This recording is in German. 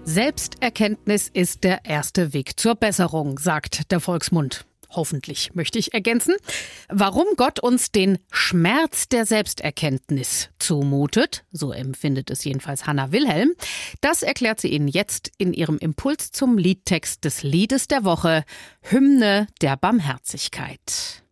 Selbsterkenntnis ist der erste Weg zur Besserung, sagt der Volksmund. Hoffentlich, möchte ich ergänzen. Warum Gott uns den Schmerz der Selbsterkenntnis zumutet, so empfindet es jedenfalls Hannah Wilhelm, das erklärt sie Ihnen jetzt in ihrem Impuls zum Liedtext des Liedes der Woche, Hymne der Barmherzigkeit.